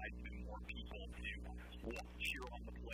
provide more people to cheer on the play